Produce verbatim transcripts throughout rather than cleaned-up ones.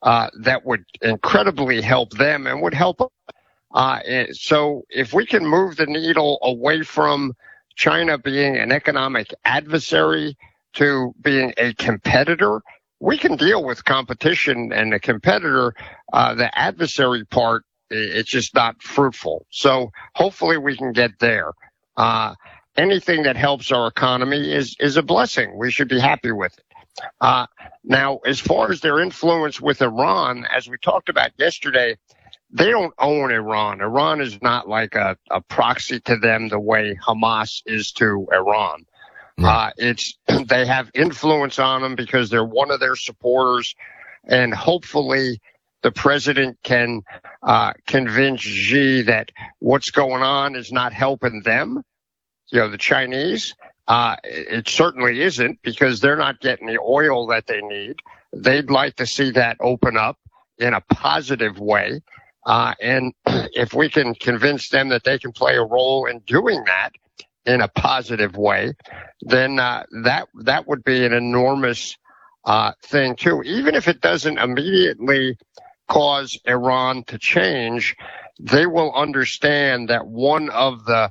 uh, that would incredibly help them and would help. Uh, so if we can move the needle away from China being an economic adversary to being a competitor, we can deal with competition and a competitor. Uh, the adversary part, it's just not fruitful. So hopefully we can get there. Uh, anything that helps our economy is, is a blessing. We should be happy with it. Uh, now, as far as their influence with Iran, as we talked about yesterday, they don't own Iran. Iran is not like a, a proxy to them the way Hamas is to Iran. Uh, it's, they have influence on them because they're one of their supporters, and hopefully the president can, uh, convince Xi that what's going on is not helping them, you know, the Chinese. Uh, it certainly isn't, because they're not getting the oil that they need. They'd like to see that open up in a positive way. Uh, and if we can convince them that they can play a role in doing that in a positive way, then uh, that that would be an enormous uh, thing too. Even if it doesn't immediately cause Iran to change, they will understand that one of the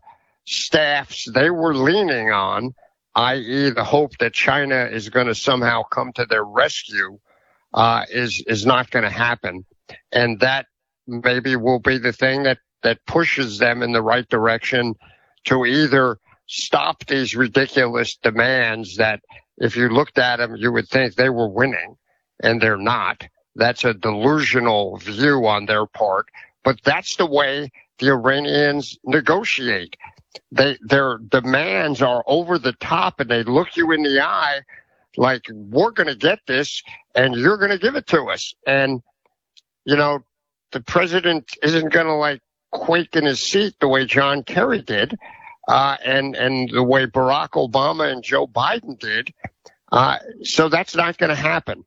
staffs they were leaning on, that is the hope that China is going to somehow come to their rescue, uh, is is not going to happen. And that maybe will be the thing that, that pushes them in the right direction to either stop these ridiculous demands that if you looked at them, you would think they were winning, and they're not. That's a delusional view on their part, but that's the way the Iranians negotiate. They, their demands are over the top, and they look you in the eye like, we're going to get this and you're going to give it to us. And, you know, the president isn't going to like quake in his seat the way John Kerry did, uh, and, and the way Barack Obama and Joe Biden did. Uh, so that's not going to happen.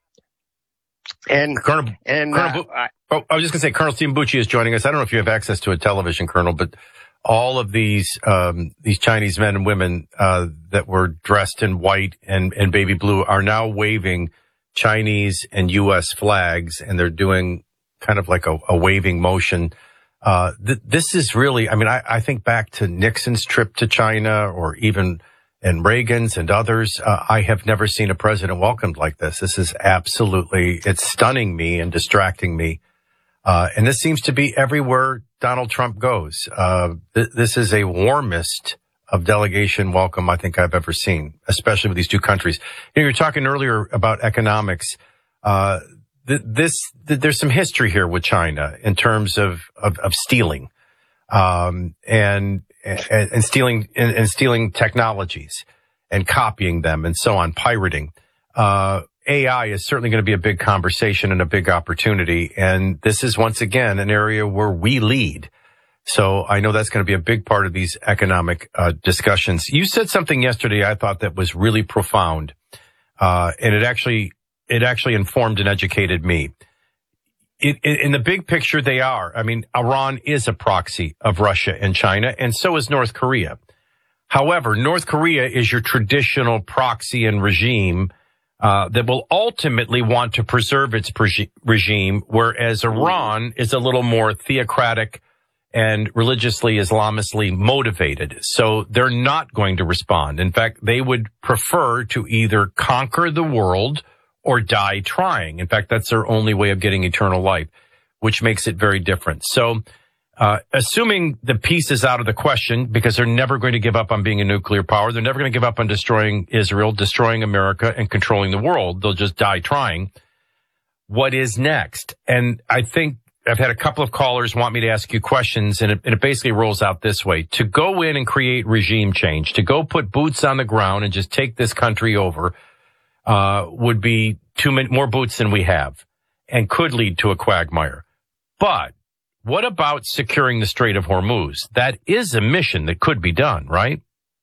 And, Colonel, and, Colonel uh, Bu- I, oh, I was just going to say, Colonel Stephen Bucci is joining us. I don't know if you have access to a television, Colonel, but all of these, um, these Chinese men and women, uh, that were dressed in white and, and baby blue are now waving Chinese and U S flags, and they're doing kind of like a, a waving motion. Uh, th- this is really, I mean, I, I think back to Nixon's trip to China, or even and Reagan's and others. Uh, I have never seen a president welcomed like this. This is absolutely, it's stunning me and distracting me. Uh, and this seems to be everywhere Donald Trump goes. Uh, th- this is a warmest of delegation welcome I think I've ever seen, especially with these two countries. You know, you were talking earlier about economics. Uh, th- this, th- there's some history here with China in terms of, of, of stealing, um, and, and, and stealing, and, and stealing technologies and copying them and so on, pirating. Uh, A I is certainly going to be a big conversation and a big opportunity. And this is once again an area where we lead. So I know that's going to be a big part of these economic uh, discussions. You said something yesterday I thought that was really profound. Uh, and it actually, it actually informed and educated me. It, it, in the big picture, they are. I mean, Iran is a proxy of Russia and China, and so is North Korea. However, North Korea is your traditional proxy and regime Uh, that will ultimately want to preserve its pre- regime, whereas Iran is a little more theocratic and religiously Islamistly motivated. So they're not going to respond. In fact, they would prefer to either conquer the world or die trying. In fact, that's their only way of getting eternal life, which makes it very different. So uh assuming the peace is out of the question, because they're never going to give up on being a nuclear power, they're never going to give up on destroying Israel, destroying America, and controlling the world. They'll just die trying. What is next? And I think I've had a couple of callers want me to ask you questions, and it, and it basically rolls out this way. To go in and create regime change, to go put boots on the ground and just take this country over, uh would be too many more boots than we have, and could lead to a quagmire. But what about securing the Strait of Hormuz? That is a mission that could be done, right?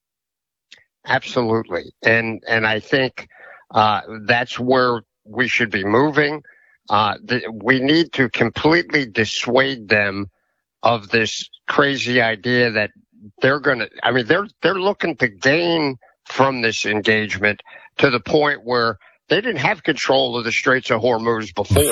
Absolutely. And and I think uh that's where we should be moving. Uh the, we need to completely dissuade them of this crazy idea that they're going to, I mean, they're they're looking to gain from this engagement to the point where they didn't have control of the Straits of Hormuz before.